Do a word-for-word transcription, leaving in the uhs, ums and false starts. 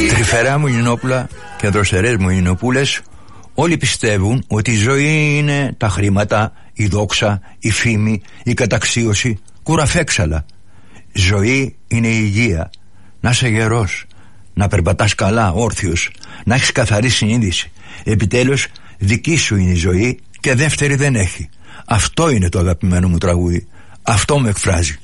Τρυφερά μου Ινόπουλα και δροσερές μου Ινοπούλες, όλοι πιστεύουν ότι η ζωή είναι τα χρήματα, η δόξα, η φήμη, η καταξίωση. Κουραφέξαλα. Ζωή είναι η υγεία. Να είσαι γερός, να περπατάς καλά, όρθιος, να έχεις καθαρή συνείδηση. Επιτέλους, δική σου είναι η ζωή και δεύτερη δεν έχει. Αυτό είναι το αγαπημένο μου τραγούδι. Αυτό με εκφράζει.